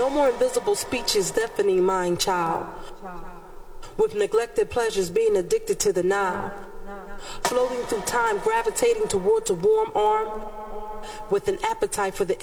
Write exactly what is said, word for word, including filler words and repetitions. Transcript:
No more invisible speeches deafening mind child. With neglected pleasures being addicted to the now. Floating through time, gravitating towards a warm arm. With an appetite for the